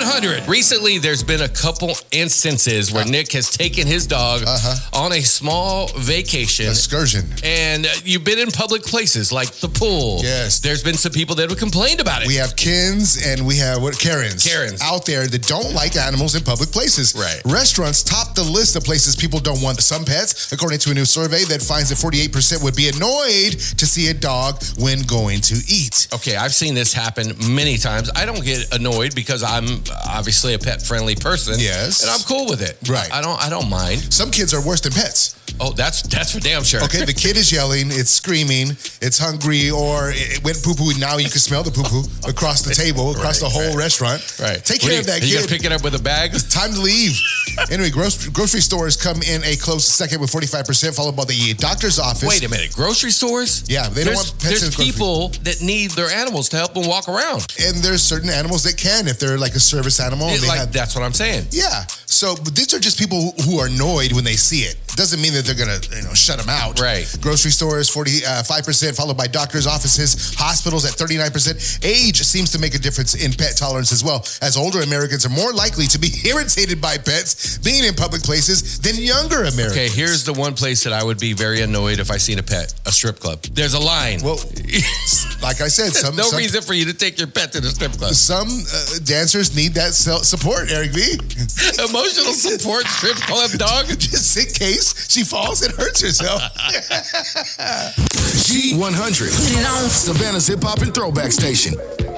G100. Recently, there's been a couple instances where Nick has taken his dog on a small vacation. Excursion. And you've been in public places like the pool. Yes. There's been some people that have complained about it. We have Kens and we have Karens. Out there that don't like animals in public places. Right. Restaurants top the list of places people don't want some pets, according to a new survey that finds that 48% would be annoyed to see a dog when going to eat. Okay, I've seen this happen many times. I don't get annoyed because I'm obviously a pet-friendly person. Yes. And I'm cool with it. Right. I don't mind. Some kids are worse than pets. Oh, that's for damn sure. Okay, the kid is yelling, it's screaming, it's hungry, or it went poo-poo. Now you can smell the poo-poo across the table, across the whole restaurant. Right. Take care of that kid. You gonna pick it up with a bag? It's time to leave. Anyway, grocery stores come in a close second with 45%, followed by the doctor's office. Wait a minute, grocery stores? Yeah, they don't want pets in There's people that need their animals to help them walk around. And there's certain animals that can, if they're like a service animal. That's what I'm saying. Yeah. So but these are just people who are annoyed when they see it. Doesn't mean that they're going to shut them out. Right. Grocery stores, 45%, followed by doctors' offices, hospitals at 39%. Age seems to make a difference in pet tolerance as well, as older Americans are more likely to be irritated by pets being in public places than younger Americans. Okay, here's the one place that I would be very annoyed if I seen a pet, a strip club. There's a line. Well, like I said, some reason for you to take your pet to the strip club. Some dancers need that support, Eric B. Emotional support strip club dog? Just in case she falls and hurts herself. G100. Put it on. Savannah's hip hop and throwback station.